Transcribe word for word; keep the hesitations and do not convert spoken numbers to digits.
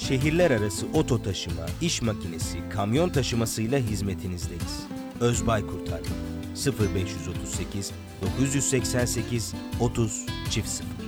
Şehirler arası oto taşıma, iş makinesi, kamyon taşımasıyla hizmetinizdeyiz. Özbay Kurtarma sıfır beş otuz sekiz dokuz seksen sekiz otuz sıfır sıfır